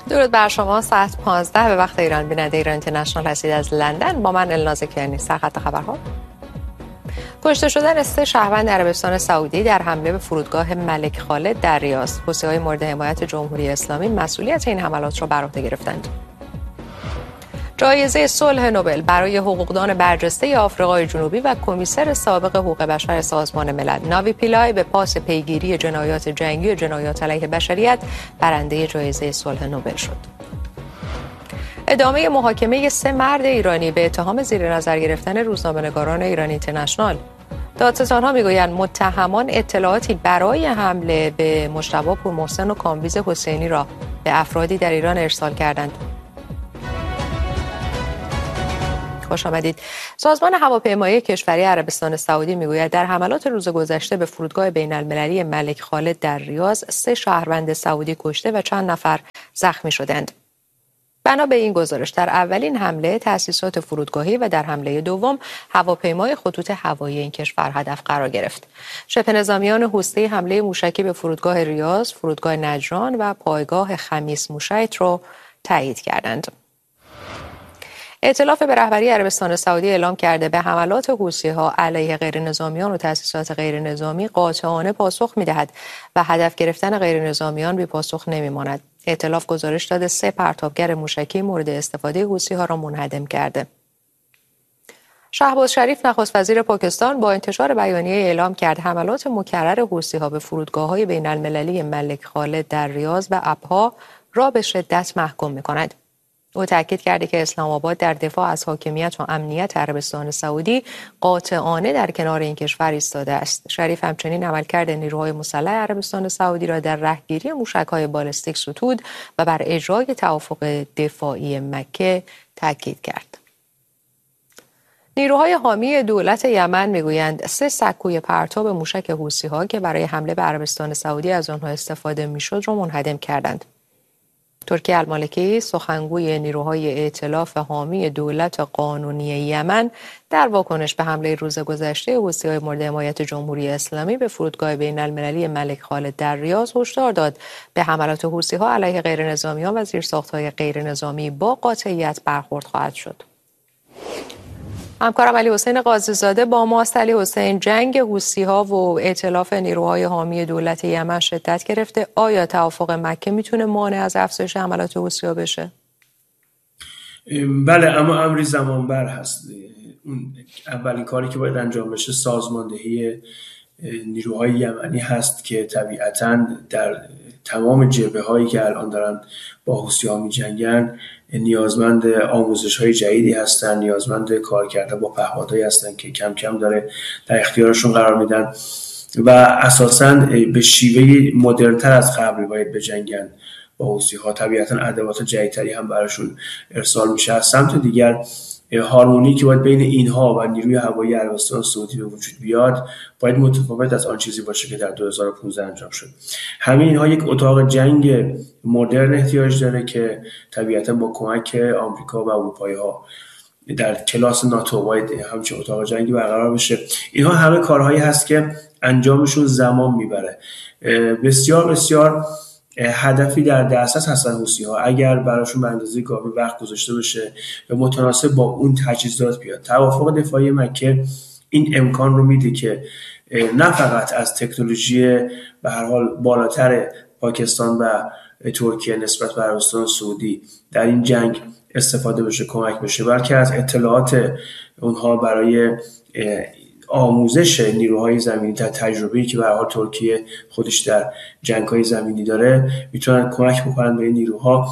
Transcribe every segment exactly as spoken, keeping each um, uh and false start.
درود بر شما. ساعت پانزده به وقت ایران بیننده ایران اینترنشنال هستید از لندن. با من الناز کیانی. سرخط خبرها: کشته شدن سه شهروند عربستان سعودی در حمله به فرودگاه ملک خالد در ریاض. حوثی‌های مورد حمایت جمهوری اسلامی مسئولیت این حملات را بر عهده گرفتند. جایزه صلح نوبل برای حقوقدان برجسته آفریقای جنوبی و کمیسر سابق حقوق بشر سازمان ملل ناوی پیلای به پاس پیگیری جنایات جنگی و جنایات علیه بشریت برنده جایزه صلح نوبل شد. ادامه محاکمه سه مرد ایرانی به اتهام زیر نظر گرفتن روزنامه‌نگاران ایران اینترنشنال. دادستان‌ها میگویند متهمان اطلاعاتی برای حمله به مجتبی پورمحسن و کامبیز حسینی را به افرادی در ایران ارسال کردند. خوش آمدید. سازمان هواپیمایی کشوری عربستان سعودی میگوید در حملات روز گذشته به فرودگاه بین المللی ملک خالد در ریاض سه شهروند سعودی کشته و چند نفر زخمی شدند. بنا به این گزارش در اولین حمله تأسیسات فرودگاهی و در حمله دوم هواپیمای خطوط هوایی این کشور هدف قرار گرفت. شبه نظامیان حوثی حمله موشکی به فرودگاه ریاض، فرودگاه نجران و پایگاه خمیس موشیت را تایید کردند. ائتلاف به رهبری عربستان سعودی اعلام کرده به حملات حوثی‌ها علیه غیرنظامیان و تأسیسات غیرنظامی قاطعانه پاسخ می‌دهد و هدف گرفتن غیرنظامیان بی پاسخ نمی‌ماند. ائتلاف گزارش داده سه پرتابگر موشکی مورد استفاده حوثی‌ها را منهدم کرده. شهباز شریف نخست وزیر پاکستان با انتشار بیانیه اعلام کرد حملات مکرر حوثی‌ها به فرودگاه‌های بین المللی ملک خالد در ریاض و ابها را به شدت محکوم می‌کند. او تاکید کرده که اسلام آباد در دفاع از حاکمیت و امنیت عربستان سعودی قاطعانه در کنار این کشور ایستاده است. شریف همچنین عملکرد نیروهای مسلح عربستان سعودی را در رهگیری موشک‌های بالستیک ستود و بر اجرای توافق دفاعی مکه تاکید کرد. نیروهای حامی دولت یمن میگویند سه سکوی پرتاب موشک حوثی‌ها که برای حمله به عربستان سعودی از آنها استفاده میشد را منهدم کردند. ترکی المالکی سخنگوی نیروهای ائتلاف حامی دولت قانونی یمن در واکنش به حمله روز گذشته حوثی‌های مورد حمایت جمهوری اسلامی به فرودگاه بین المللی ملک خالد در ریاض هشدار داد به حملات حوثی‌ها علیه غیرنظامیان و زیرساخت‌های غیرنظامی با قاطعیت برخورد خواهد شد. همکارم علی حسین قاضی زاده با ماست. علی حسین، جنگ حوثی‌ها و ائتلاف نیروهای حامی دولت یمن شدت گرفته. آیا توافق مکه میتونه مانع از افزایش حملات حوثی‌ها بشه؟ بله، اما امری زمانبر هست. اون اولین کاری که باید انجام بشه سازماندهی نیروهای یمنی هست که طبیعتاً در تمام جبهه‌هایی که الان دارن با حوثی‌ها می‌جنگن نیازمند آموزش‌های جدیدی هستن، نیازمند کار کردن با پهپادهایی هستن که کم کم داره در اختیارشون قرار میدن و اساساً به شیوه مدرن‌تر از قبل باید بجنگن با حوثی‌ها. طبیعتاً ادوات جدیدتری هم براشون ارسال میشه. از سمت دیگر هارمونی که باید بین اینها و نیروی هوایی عربستان سعودی به وجود بیاد باید متفاوت از آن چیزی باشه که در دو هزار و پانزده انجام شد. همین اینها یک اتاق جنگ مدرن احتیاج داره که طبیعتا با کمک آمریکا و اروپایی‌ها در کلاس ناتو باید همچین اتاق جنگی برقرار بشه. اینها همه کارهایی هست که انجامشون زمان میبره. بسیار بسیار هدفی در دسترس هستن حوثی‌ها اگر براشون به اندازه کافی وقت گذاشته بشه و متناسب با اون تجهیزات بیاد. توافق دفاعی مکه این امکان رو میده که نه فقط از تکنولوژی به هر حال بالاتر پاکستان و ترکیه نسبت به عربستان سعودی در این جنگ استفاده بشه، کمک بشه، بلکه از اطلاعات اونها برای آموزش نیروهای زمینی در تجربه‌ای که به هر حال ترکیه خودش در جنگ‌های زمینی داره میتونن کمک بکنن به این نیروها.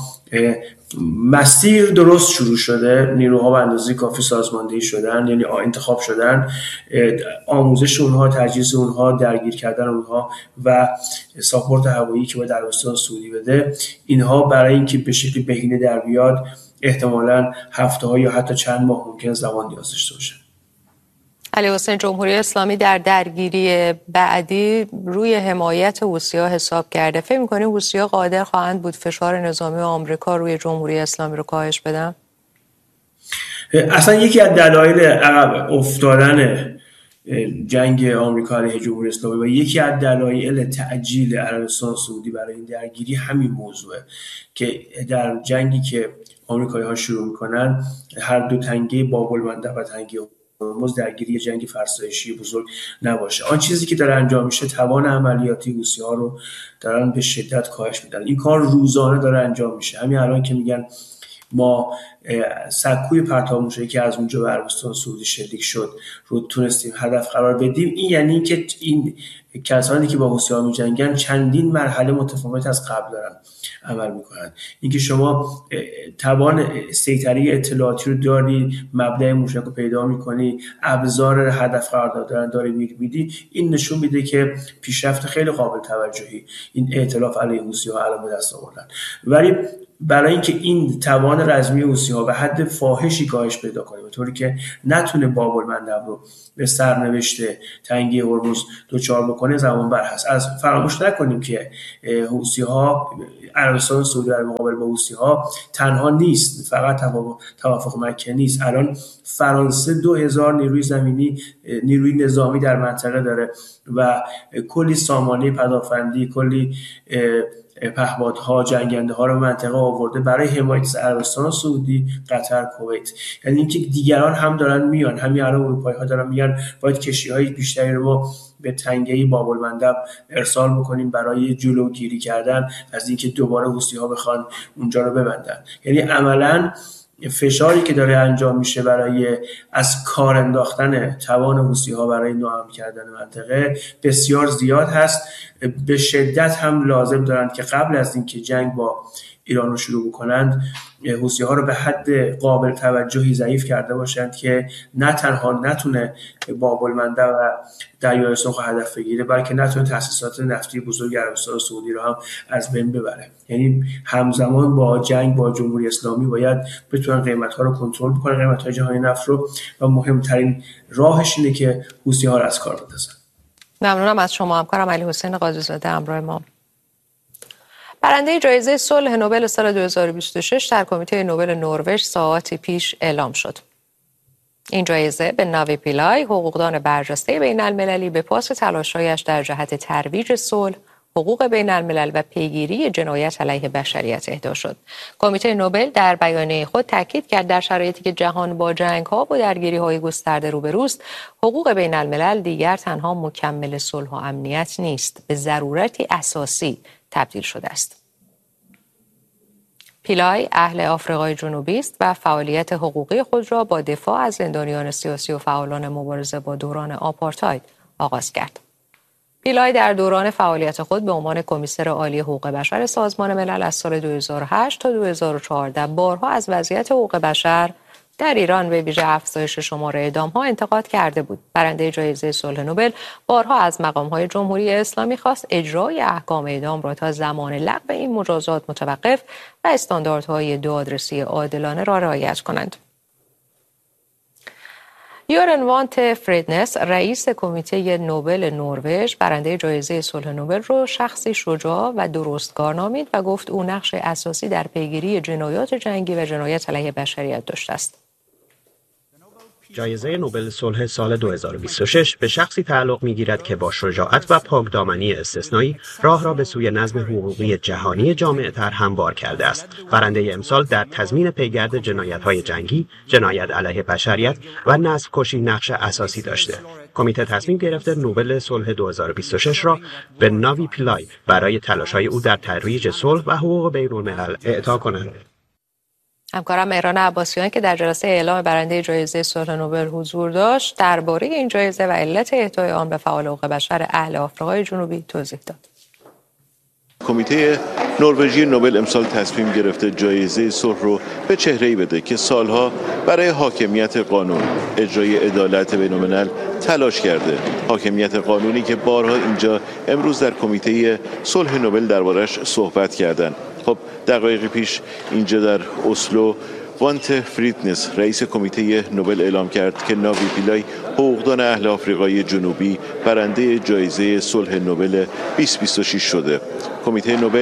مسیر درست شروع شده، نیروها به اندازه کافی سازماندهی شدن، یعنی انتخاب شدن، آموزش اونها، تجهیز اونها، درگیر کردن اونها و ساپورت هوایی که باید عربستان سعودی بده، اینها برای اینکه به شکلی بهینه در بیاد احتمالاً هفته‌ها یا حتی چند ماه ممکن زمان نیاز داشته باشه. علی حسین، جمهوری اسلامی در درگیری بعدی روی حمایت حوثی‌ها حساب کرده. فکر می‌کنی حوثی‌ها قادر خواهند بود فشار نظامی آمریکا روی جمهوری اسلامی رو کاهش بدن؟ اصلا یکی از دلایل عقب افتادن جنگ آمریکا علیه جمهوری اسلامی و یکی از دلایل تعجیل عربستان سعودی برای این درگیری همین موضوعه که در جنگی که آمریکایی‌ها شروع می‌کنن هر دو تنگه باب المندب و تنگه هرمز درگیری جنگ فرسایشی بزرگ نباشه. آن چیزی که داره انجام میشه توان عملیاتی حوثی‌ها رو دارن به شدت کاهش میدن. این کار روزانه داره انجام میشه. همین الان که میگن ما سکوی پرتاب موشکی که از اونجا به عربستان سعودی شلیک شد رو تونستیم هدف قرار بدیم، این یعنی که این کسانی که با حوثی‌ها می‌جنگن چندین مرحله متفاوت از قبل دارن عمل میکنن. اینکه شما توان سیطره اطلاعاتی رو داری، مبدأ موشک رو پیدا میکنی، ابزار هدف قرار دادن داری میدی، این نشون میده که پیشرفت خیلی قابل توجهی این ائتلاف علیه حوثی‌ها الان به دست آوردن. ولی برای اینکه این توان رزمی حوثی‌ها به حد فاحشی کاهش پیدا کنه به طوری که نتونه باب المندب رو به سرنوشت تنگی هرمز دوچار بکنه زمان بر هست. از فراموش نکنیم که حوثی‌ها، عربستان سعودی در مقابل با حوثی‌ها تنها نیست، فقط توافق مکه نیست. الان فرانسه دو هزار نیروی زمینی، نیروی نظامی در منطقه داره و کلی سامانه پدافندی، کلی پهپادها، جنگنده ها رو منطقه آورده برای حمایت از عربستان سعودی، قطر، کویت. یعنی اینکه دیگران هم دارن میان، همین الان اروپایی ها دارن میان، باید کشتی‌های بیشتری رو ما به تنگه باب المندب ارسال بکنیم برای جلوگیری کردن از اینکه دوباره حوثی‌ها بخوان اونجا رو ببندن. یعنی عملاً فشاری که داره انجام میشه برای از کار انداختن توان حوثی‌ها برای ناامن کردن منطقه بسیار زیاد هست. به شدت هم لازم دارند که قبل از اینکه جنگ با ایران رو شروع بکنند حوثی‌ها رو به حد قابل توجهی ضعیف کرده باشند که نه تنها نتونه باب المندب و دریای سرخ هدف بگیره، بلکه نتونه تأسیسات نفتی بزرگ عربستان سعودی رو هم از بین ببره. یعنی همزمان با جنگ با جمهوری اسلامی باید بتونن قیمت‌ها رو کنترل بکنن، قیمت‌های جهانی نفت رو، و مهمترین راهش اینه که حوثی‌ها رو از کار بندازن. ممنونم از شما همکارم علی حسین قاضی‌زاده همراه ما. برنده جایزه صلح نوبل سال دو هزار و بیست و شش در کمیته نوبل نروژ ساعاتی پیش اعلام شد. این جایزه به ناوی پیلای، حقوقدان برجسته بین المللی، به پاس تلاش‌هایش در جهت ترویج صلح، حقوق بین الملل و پیگیری جنایت علیه بشریت اهدا شد. کمیته نوبل در بیانیه خود تاکید کرد در شرایطی که جهان با جنگ‌ها و درگیری‌های گسترده روبروست، حقوق بین الملل دیگر تنها مکمل صلح و امنیت نیست، به ضرورتی اساسی تبدیل شده است. پیلای اهل آفریقای جنوبی است و فعالیت حقوقی خود را با دفاع از زندانیان سیاسی و فعالان مبارزه با دوران آپارتاید آغاز کرد. پیلای در دوران فعالیت خود به عنوان کمیسر عالی حقوق بشر سازمان ملل از سال دو هزار و هشت تا دو هزار و چهارده بارها از وضعیت حقوق بشر در ایران به ویژه افزایش شمار اعدام‌ها انتقاد کرده بود. برنده جایزه صلح نوبل بارها از مقام‌های جمهوری اسلامی خواست اجرای احکام اعدام را تا زمان لغو این مجازات متوقف و استانداردهای دادرسی عادلانه را رعایت کنند. یورن وانت فریدنس، رئیس کمیته نوبل نروژ، برنده جایزه صلح نوبل را شخصی شجاع و درستکار نامید و گفت او نقش اساسی در پیگیری جنایات جنگی و جنایت علیه بشریت داشته است. جایزه نوبل صلح سال دو هزار و بیست و شش به شخصی تعلق می‌گیرد که با شجاعت و پاکدامنی استثنایی راه را به سوی نظم حقوقی جهانی جامع‌تر هموار کرده است. برنده امسال در تضمین پیگرد جنایت‌های جنگی، جنایت علیه بشریت و نسل‌کشی نقش اساسی داشته. کمیته تصمیم گرفته نوبل صلح دو هزار و بیست و شش را به ناوی پیلای برای تلاش‌های او در ترویج صلح و حقوق بین‌الملل اعطا کند. همکارم مهران عباسیان که در جلسه اعلام برنده جایزه صلح نوبل حضور داشت، درباره این جایزه و علت اهدای آن به فعال حقوق بشر اهل آفریقای جنوبی توضیح داد. کمیته نروژی نوبل امسال تصمیم گرفته جایزه صلح رو به چهره‌ای بده که سالها برای حاکمیت قانون، اجرای عدالت بین‌الملل تلاش کرده. حاکمیت قانونی که بارها اینجا امروز در کمیته صلح نوبل دربارش صحبت کردند. خب دقایقی پیش اینجا در اسلو وانت فریدنس، رئیس کمیته نوبل، اعلام کرد که ناوی پیلای، حقوقدان اهل آفریقای جنوبی، برنده جایزه صلح نوبل بیست بیست و شش شده. کمیته نوبل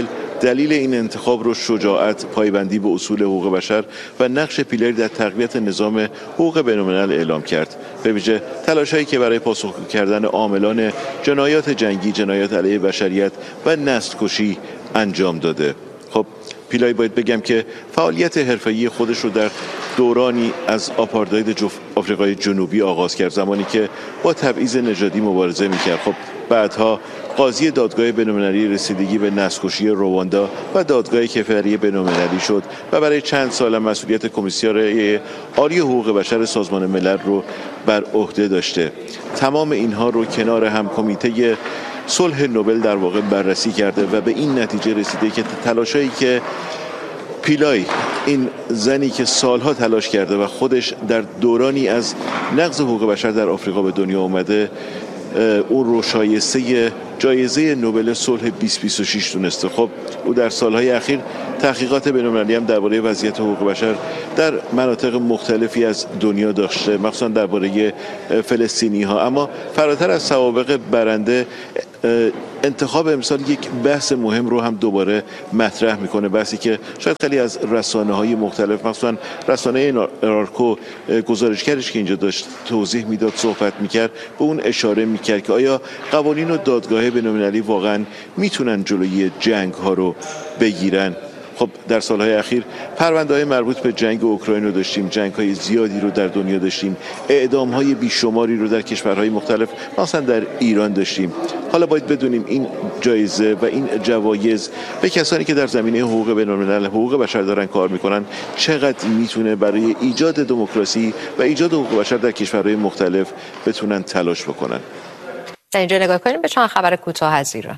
دلیل این انتخاب رو شجاعت، پایبندی به اصول حقوق بشر و نقش پیلری در تقویت نظام حقوق بین‌الملل اعلام کرد. به ویژه تلاش‌هایی که برای پاسخگو کردن عاملان جنایات جنگی، جنایات علیه بشریت و نسل‌کشی انجام داده. خب پیلای باید بگم که فعالیت حرفه‌ای خودش رو در دورانی از آپارتاید آفریقای جنوبی آغاز کرد، زمانی که با تبعیض نژادی مبارزه می‌کرد. خب بعدها قاضی دادگاه بین‌المللی رسیدگی به نسل‌کشی رواندا و دادگاه کیفری بین‌المللی شد و برای چند سال مسئولیت کمیسیون عالی حقوق بشر سازمان ملل رو بر عهده داشته. تمام اینها رو کنار هم کمیته صلح نوبل در واقع بررسی کرده و به این نتیجه رسیده که تلاشایی که پیلای، این زنی که سالها تلاش کرده و خودش در دورانی از نقض حقوق بشر در آفریقا به دنیا اومده، اون رو شایسته جایزه نوبل صلح بیست بیست و شش دونسته. خب او در سالهای اخیر تحقیقات بین‌المللی هم درباره وضعیت حقوق بشر در مناطق مختلفی از دنیا داشته، مخصوصا درباره فلسطینی ها. اما فراتر از سوابق برنده، انتخاب امسال یک بحث مهم رو هم دوباره مطرح میکنه، بحثی که شاید خیلی از رسانه های مختلف، مخصوصا رسانه ارارکو گزارشگرش که اینجا داشت توضیح میداد، صحبت میکرد، به اون اشاره میکرد که آیا قوانین و دادگاه بین‌المللی واقعا میتونن جلوی جنگ ها رو بگیرن. خب در سالهای اخیر پرونده‌های مربوط به جنگ اوکراین رو داشتیم، جنگ‌های زیادی رو در دنیا داشتیم، اعدام‌های بیشماری رو در کشورهای مختلف مثلا در ایران داشتیم. حالا باید بدونیم این جایزه و این جوایز به کسانی که در زمینه حقوق بین‌الملل، حقوق بشر دارن کار میکنن، چقدر میتونه برای ایجاد دموکراسی و ایجاد حقوق بشر در کشورهای مختلف بتونن تلاش بکنن. در اینجا نگاه کنیم به چند خبر کوتاه از ایران.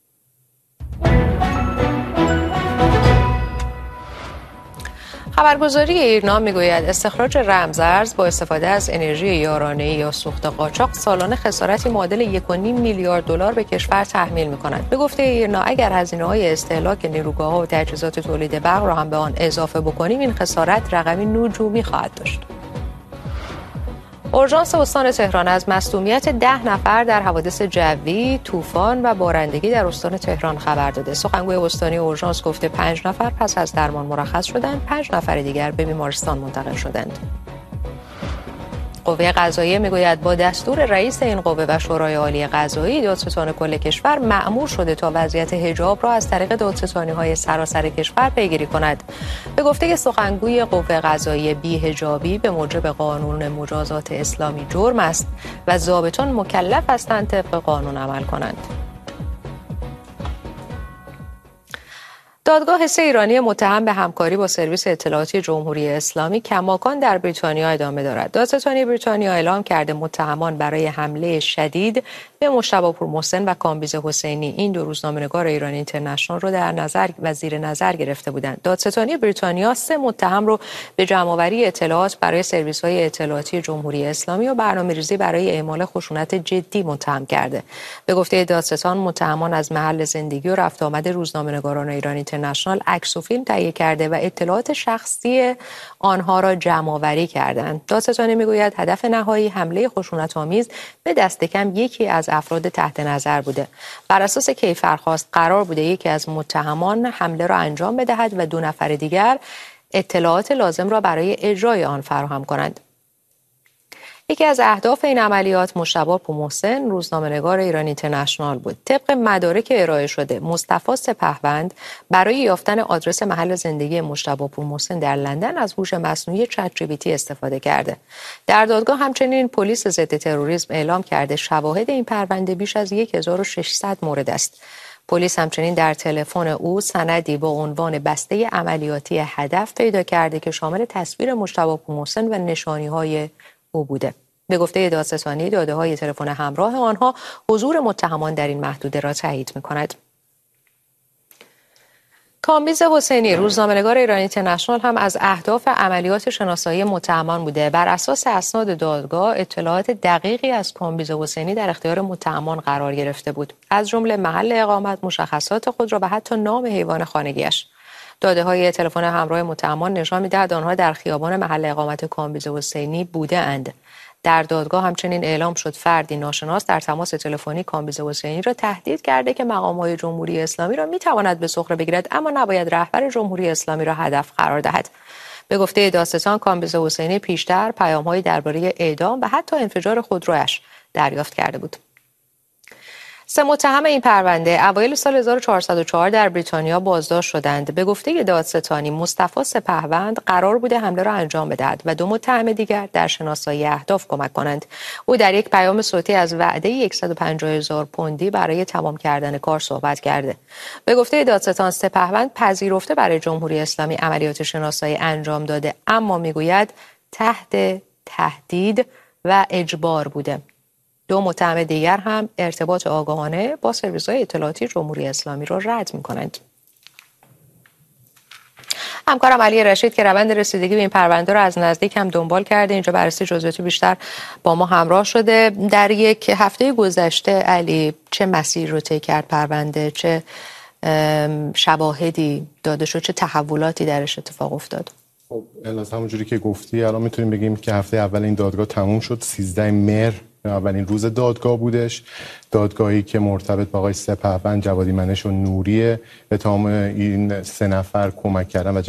خبرگزاری ایرنا میگوید استخراج رمزارز با استفاده از انرژی یارانه‌ای یا سوخت قاچاق سالانه خسارتی معادل یک و نیم میلیارد دلار به کشور تحمیل می‌کند. به گفته ایرنا اگر هزینه‌های استهلاک نیروگاه‌ها و تجهیزات تولید برق را هم به آن اضافه بکنیم، این خسارت رقمی نجومی خواهد داشت. اورژانس استان تهران از مصدومیت ده نفر در حوادث جوی، طوفان و بارندگی در استان تهران خبر داده. سخنگوی استانی اورژانس گفته پنج نفر پس از درمان مرخص شدند، پنج نفر دیگر به بیمارستان منتقل شدند. قوه قضاییه میگوید با دستور رئیس این قوه و شورای عالی قضایی، دادستان کل کشور مأمور شده تا وضعیت حجاب را از طریق دادستانی‌های سراسر کشور پیگیری کند. به گفته سخنگوی قوه قضاییه، بی‌حجابی به موجب قانون مجازات اسلامی جرم است و ضابطان مکلف هستند طبق قانون عمل کنند. دادگاه سه ایرانی متهم به همکاری با سرویس اطلاعاتی جمهوری اسلامی کماکان در بریتانیا ادامه دارد. دادستانی بریتانیا اعلام کرده متهمان برای حمله شدید به مجتبی پورمحسن و کامبیز حسینی، این دو روزنامه‌نگار ایران اینترنشنال رو در نظر و زیر نظر گرفته بودند. دادستانی بریتانیا سه متهم رو به جمع‌آوری اطلاعات برای سرویس‌های اطلاعاتی جمهوری اسلامی و برنامه‌ریزی برای اعمال خشونت جدی متهم کرده. به گفته دادستان متهمان از محل زندگی و رفت آمد روزنامه‌نگاران ایران اینترنشنال عکس و فیلم تهیه کرده و اطلاعات شخصی آنها را جمع‌آوری کردند. دادستانی میگوید هدف نهایی حمله خشونت‌آمیز به دست کم یکی از افراد تحت نظر بوده. بر اساس کیفرخواست قرار بوده یکی از متهمان حمله را انجام بدهد و دو نفر دیگر اطلاعات لازم را برای اجرای آن فراهم کنند. یکی از اهداف این عملیات مجتبی پورمحسن، روزنامه‌نگار ایران اینترنشنال بود. طبق مدارک ارائه شده، مصطفی سپهبند برای یافتن آدرس محل زندگی مجتبی پورمحسن در لندن از هوش مصنوعی چت جی پی تی استفاده کرده. در دادگاه همچنین پلیس ضد تروریسم اعلام کرده شواهد این پرونده بیش از هزار و ششصد مورد است. پلیس همچنین در تلفن او سندی با عنوان بسته عملیاتی هدف پیدا کرده که شامل تصویر مجتبی پورمحسن و نشانی‌های او بوده. به گفته دادستانی داده‌های تلفن همراه آنها حضور متهمان در این محدوده را تایید می‌کند. کامبیز حسینی، روزنامه‌نگار ایران اینترنشنال، هم از اهداف عملیات شناسایی متهمان بوده. بر اساس اسناد دادگاه اطلاعات دقیقی از کامبیز حسینی در اختیار متهمان قرار گرفته بود، از جمله محل اقامت، مشخصات خود را و حتی نام حیوان خانگیش. داده‌های تلفن همراه متهمان نشان می‌دهد آنها در خیابان محل اقامت کامبیز حسینی بوده‌اند. در دادگاه همچنین اعلام شد فردی ناشناس در تماس تلفنی کامبیز حسینی را تهدید کرده که مقام‌های جمهوری اسلامی را می‌تواند به سخره بگیرد، اما نباید رهبر جمهوری اسلامی را هدف قرار دهد. به گفته دادستان، کامبیز حسینی پیشتر پیام‌هایی درباره اعدام و حتی انفجار خودرویش دریافت کرده بود. سه متهم این پرونده اوایل سال هزار و چهارصد و چهار در بریتانیا بازداشت شدند. به گفته دادستانی، مصطفی سپهوند قرار بوده حمله را انجام بدهد و دو متهم دیگر در شناسایی اهداف کمک کنند. او در یک پیام صوتی از وعده صد و پنجاه هزار پوندی برای تمام کردن کار صحبت کرده. به گفته دادستان، سپهوند پذیرفته برای جمهوری اسلامی عملیات شناسایی انجام داده، اما میگوید تحت تهدید و اجبار بوده. دو متهم دیگر هم ارتباط آگاهانه با سرویس‌های اطلاعاتی جمهوری اسلامی را رد می‌کنند. همکارم علی رشید که روند رسیدگی به این پرونده را از نزدیک هم دنبال کرده، اینجا بررسی جزئیاتی بیشتر با ما همراه شده. در یک هفته گذشته علی، چه مسیر رو طی کرد پرونده؟ چه شواهدی داده شد؟ چه تحولاتی درش اتفاق افتاد؟ خب الاز همونجوری که گفتی الان میتونیم بگیم که هفته اول این دادگاه تموم شد. سیزده مهر اولین روز دادگاه بودش، دادگاهی که مرتبط با آقای سپهوند، جوادی منش و نوریه. به تمام این سه نفر کمک کردن و